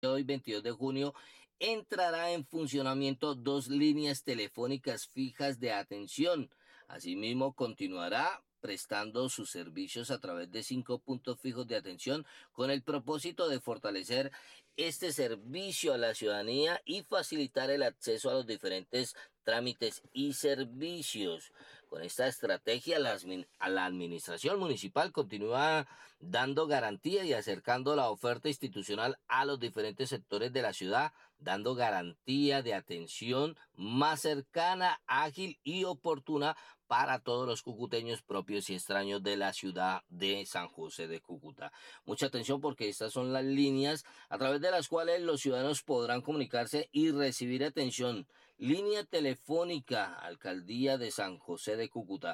Hoy, 22 de junio, entrará en funcionamiento dos líneas telefónicas fijas de atención. Asimismo, continuará prestando sus servicios a través de 5 puntos fijos de atención con el propósito de fortalecer este servicio a la ciudadanía y facilitar el acceso a los diferentes trámites y servicios. Con esta estrategia, a la administración municipal continúa dando garantía y acercando la oferta institucional a los diferentes sectores de la ciudad, dando garantía de atención más cercana, ágil y oportuna para todos los cucuteños propios y extraños de la ciudad de San José de Cúcuta. Mucha atención porque estas son las líneas a través de las cuales los ciudadanos podrán comunicarse y recibir atención. Línea telefónica, Alcaldía de San José de Cúcuta,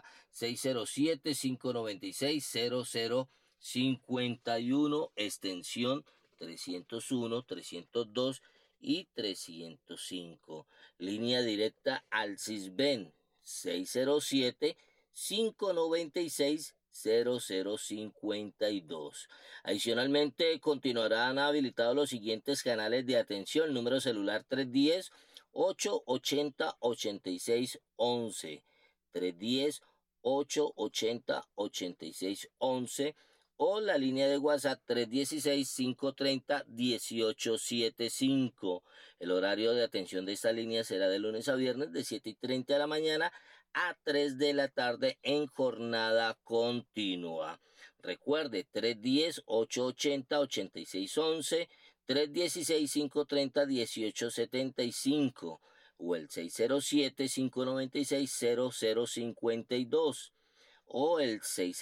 607-596-0051, extensión 301, 302 y 305. Línea directa al CISBEN, 607-596-0052. Adicionalmente, continuarán habilitados los siguientes canales de atención: número celular 310-880-8611, 310-880-8611, o la línea de WhatsApp 316-530-1875. El horario de atención de esta línea será de lunes a viernes de 7:30 de la mañana a 3 de la tarde en jornada continua. Recuerde, 310-880-8611, 316-530-1875 o el 607-596-0052 o el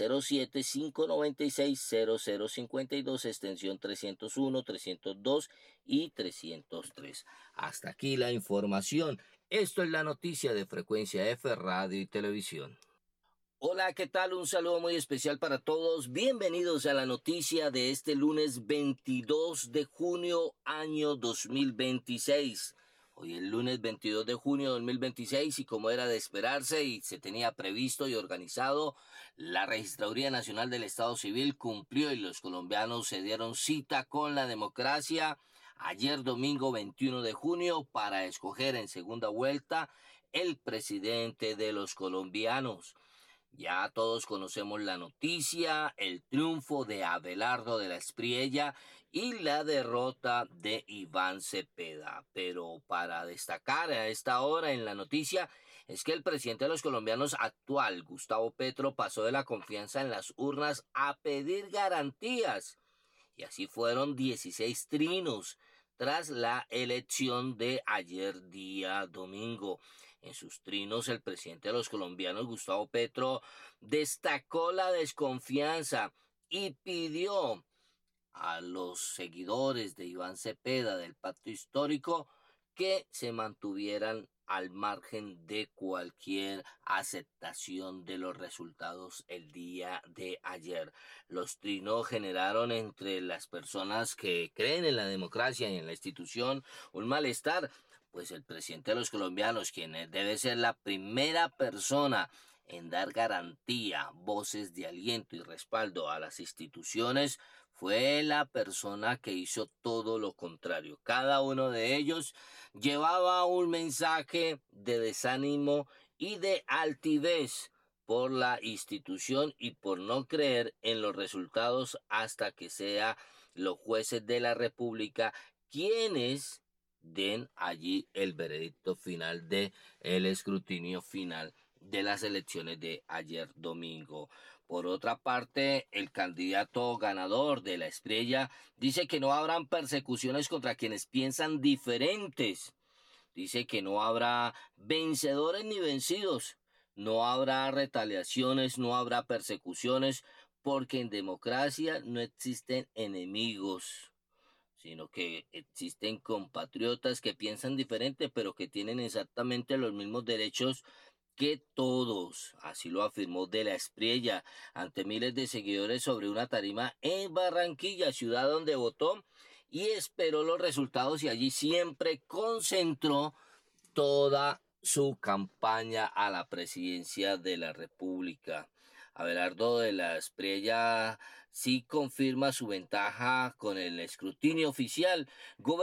607-596-0052, extensión 301, 302 y 303. Hasta aquí la información. Esto es la noticia de Frecuencia F, Radio y Televisión. Hola, ¿qué tal? Un saludo muy especial para todos. Bienvenidos a la noticia de este lunes 22 de junio, año 2026. Hoy es el lunes 22 de junio de 2026 y como era de esperarse y se tenía previsto y organizado, la Registraduría Nacional del Estado Civil cumplió y los colombianos se dieron cita con la democracia ayer domingo 21 de junio para escoger en segunda vuelta el presidente de los colombianos. Ya todos conocemos la noticia, el triunfo de Abelardo de la Espriella y la derrota de Iván Cepeda. Pero para destacar a esta hora en la noticia es que el presidente de los colombianos actual, Gustavo Petro, pasó de la confianza en las urnas a pedir garantías. Y así fueron 16 trinos tras la elección de ayer día domingo. En sus trinos, el presidente de los colombianos, Gustavo Petro, destacó la desconfianza y pidió a los seguidores de Iván Cepeda del Pacto Histórico que se mantuvieran al margen de cualquier aceptación de los resultados el día de ayer. Los trinos generaron entre las personas que creen en la democracia y en la institución un malestar, pues el presidente de los colombianos, quien debe ser la primera persona en dar garantía, voces de aliento y respaldo a las instituciones, fue la persona que hizo todo lo contrario. Cada uno de ellos llevaba un mensaje de desánimo y de altivez por la institución y por no creer en los resultados hasta que sea los jueces de la República quienes den allí el veredicto final de el escrutinio final de las elecciones de ayer domingo. Por otra parte, el candidato ganador de la Espriella dice que no habrán persecuciones contra quienes piensan diferentes. Dice que no habrá vencedores ni vencidos. No habrá retaliaciones, no habrá persecuciones, porque en democracia no existen enemigos, sino que existen compatriotas que piensan diferente, pero que tienen exactamente los mismos derechos que todos. Así lo afirmó De la Espriella ante miles de seguidores sobre una tarima en Barranquilla, ciudad donde votó y esperó los resultados, y allí siempre concentró toda su campaña a la presidencia de la República. Abelardo de la Espriella sí confirma su ventaja con el escrutinio oficial.